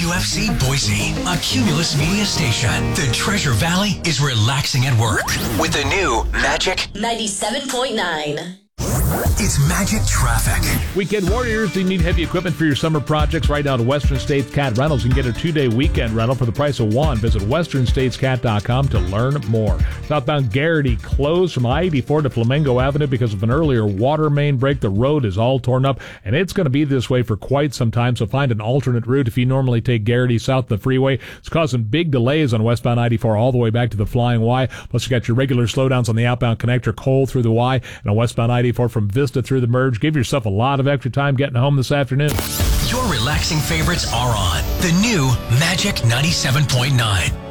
WQFC Boise, a Cumulus Media station. The Treasure Valley is relaxing at work with the new Magic 97.9. It's Magic Traffic. Weekend Warriors, do you need heavy equipment for your summer projects? Right now to Western States Cat Rentals. You can get a 2-day weekend rental for the price of one. Visit westernstatescat.com to learn more. Southbound Garrity closed from I-84 to Flamingo Avenue because of an earlier water main break. The road is all torn up, and it's going to be this way for quite some time, so find an alternate route. If you normally take Garrity south the freeway, it's causing big delays on westbound I-84 all the way back to the Flying Y. Plus, you got your regular slowdowns on the outbound connector, Cole through the Y, and on westbound I-84 from Vista through the merge. Give yourself a lot of extra time getting home this afternoon. Your relaxing favorites are on the new Magic 97.9.